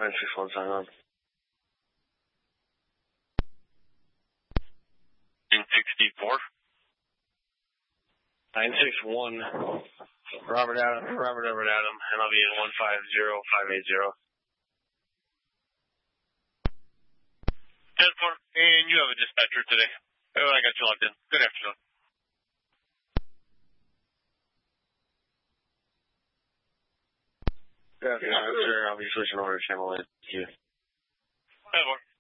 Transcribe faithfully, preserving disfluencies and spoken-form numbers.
nine six one, sign on. nine sixty-four. nine six one, Robert Adam, Robert Edward Adam, and I'll be in one five zero five eight zero. ten four, and you have a dispatcher today. Oh, I got you logged in. Good afternoon. Good afternoon, sir. I'll be switching over to channel eight. Thank you. ten four.